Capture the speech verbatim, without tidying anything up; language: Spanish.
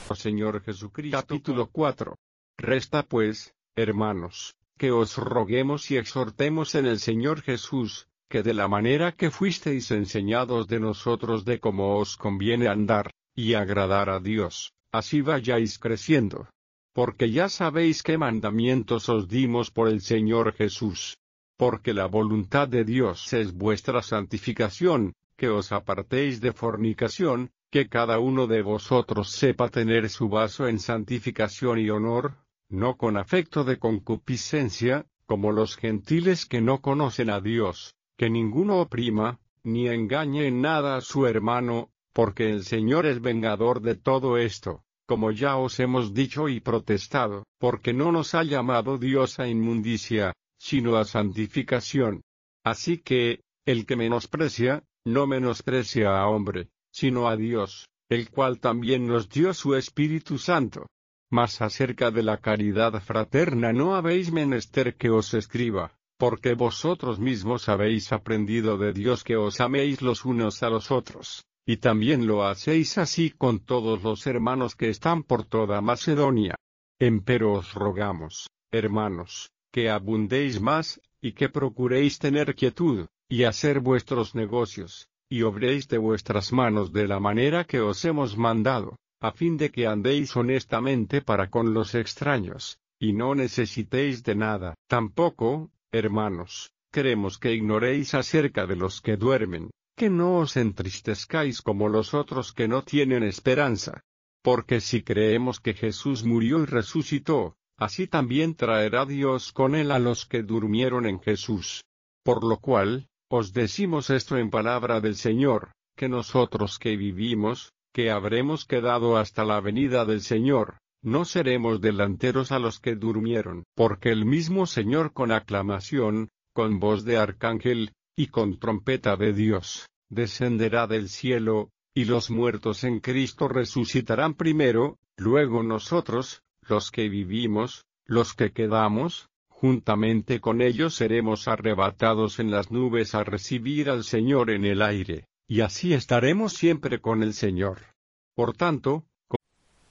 Señor Jesucristo. Capítulo cuatro. Resta pues, hermanos, que os roguemos y exhortemos en el Señor Jesús, que de la manera que fuisteis enseñados de nosotros de cómo os conviene andar, y agradar a Dios, así vayáis creciendo. Porque ya sabéis qué mandamientos os dimos por el Señor Jesús. Porque la voluntad de Dios es vuestra santificación, que os apartéis de fornicación, que cada uno de vosotros sepa tener su vaso en santificación y honor, no con afecto de concupiscencia, como los gentiles que no conocen a Dios, que ninguno oprima, ni engañe en nada a su hermano, porque el Señor es vengador de todo esto, como ya os hemos dicho y protestado, porque no nos ha llamado Dios a inmundicia, sino a santificación. Así que, el que menosprecia, no menosprecia a hombre, sino a Dios, el cual también nos dio su Espíritu Santo. Mas acerca de la caridad fraterna no habéis menester que os escriba, porque vosotros mismos habéis aprendido de Dios que os améis los unos a los otros, y también lo hacéis así con todos los hermanos que están por toda Macedonia. Empero os rogamos, hermanos, que abundéis más, y que procuréis tener quietud, y hacer vuestros negocios, y obréis de vuestras manos de la manera que os hemos mandado, a fin de que andéis honestamente para con los extraños, y no necesitéis de nada. Tampoco, hermanos, queremos que ignoréis acerca de los que duermen, que no os entristezcáis como los otros que no tienen esperanza. Porque si creemos que Jesús murió y resucitó, así también traerá Dios con él a los que durmieron en Jesús. Por lo cual, os decimos esto en palabra del Señor, que nosotros que vivimos, que habremos quedado hasta la venida del Señor, no seremos delanteros a los que durmieron. Porque el mismo Señor con aclamación, con voz de arcángel, y con trompeta de Dios, descenderá del cielo, y los muertos en Cristo resucitarán primero, luego nosotros, los que vivimos, los que quedamos, juntamente con ellos seremos arrebatados en las nubes a recibir al Señor en el aire, y así estaremos siempre con el Señor. Por tanto,